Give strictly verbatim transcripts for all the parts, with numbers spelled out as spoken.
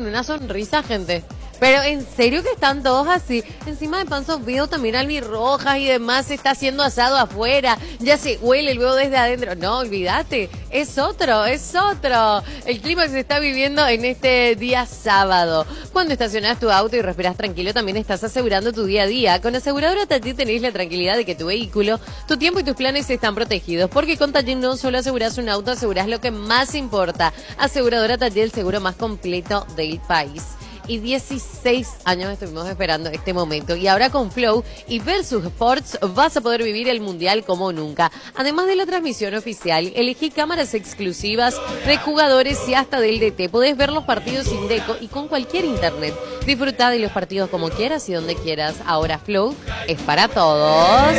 una sonrisa, gente. Pero en serio que están todos así. Encima de Panzo veo también albirrojas y demás. Se está haciendo asado afuera. Ya se huele luego desde adentro. No, olvídate. Es otro, es otro. El clima que se está viviendo en este día sábado. Cuando estacionas tu auto y respiras tranquilo, también estás asegurando tu día a día. Con Aseguradora Taller tenéis la tranquilidad de que tu vehículo, tu tiempo y tus planes están protegidos. Porque con Taller no solo aseguras un auto, aseguras lo que más importa. Aseguradora Taller, el seguro más completo del país. Y dieciséis años estuvimos esperando este momento. Y ahora con Flow y Versus Sports vas a poder vivir el Mundial como nunca. Además de la transmisión oficial, elegí cámaras exclusivas de jugadores y hasta del D T. Podés ver los partidos sin deco y con cualquier internet. Disfruta de los partidos como quieras y donde quieras. Ahora Flow es para todos.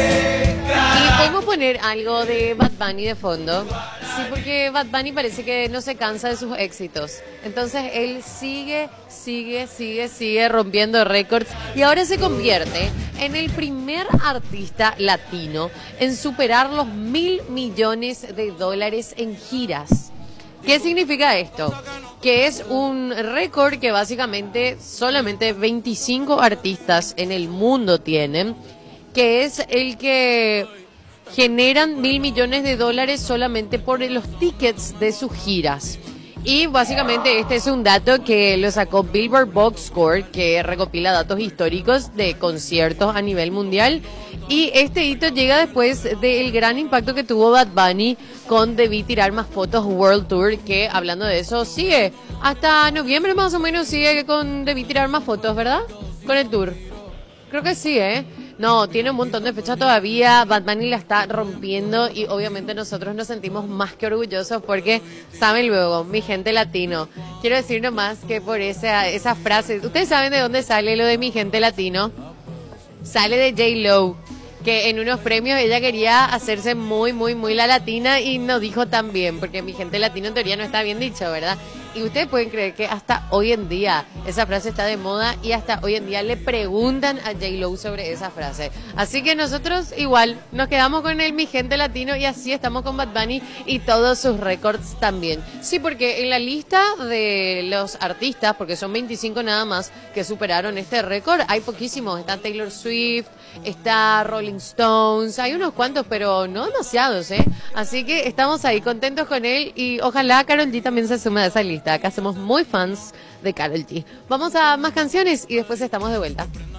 Y podemos poner algo de Bad Bunny de fondo. Sí, porque Bad Bunny parece que no se cansa de sus éxitos. Entonces él sigue, sigue, sigue, sigue rompiendo récords y ahora se convierte en el primer artista latino en superar los mil millones de dólares en giras. ¿Qué significa esto? Que es un récord que básicamente solamente veinticinco artistas en el mundo tienen, que es el que generan mil millones de dólares solamente por los tickets de sus giras. Y básicamente este es un dato que lo sacó Billboard Box Score, que recopila datos históricos de conciertos a nivel mundial. Y este hito llega después del gran impacto que tuvo Bad Bunny con Debí Tirar Más Fotos World Tour, que hablando de eso sigue hasta noviembre más o menos, sigue con Debí Tirar Más Fotos, ¿verdad? Con el tour. Creo que sí, ¿eh? No, tiene un montón de fechas todavía, Bad Bunny la está rompiendo y obviamente nosotros nos sentimos más que orgullosos porque, saben luego, mi gente latino, quiero decir nomás que por esa, esa frase, ¿ustedes saben de dónde sale lo de mi gente latino? Sale de J-Lo, que en unos premios ella quería hacerse muy, muy, muy la latina y no dijo tan bien, porque mi gente latino en teoría no está bien dicho, ¿verdad? Y ustedes pueden creer que hasta hoy en día esa frase está de moda y hasta hoy en día le preguntan a J-Lo sobre esa frase. Así que nosotros igual nos quedamos con el mi gente latino y así estamos con Bad Bunny y todos sus récords también. Sí, porque en la lista de los artistas, porque son veinticinco nada más que superaron este récord, hay poquísimos. Está Taylor Swift, está Rolling Stones, hay unos cuantos, pero no demasiados, ¿eh? Así que estamos ahí contentos con él y ojalá Karol G también se sume a esa lista. Acá somos muy fans de Karol G. Vamos a más canciones y después estamos de vuelta.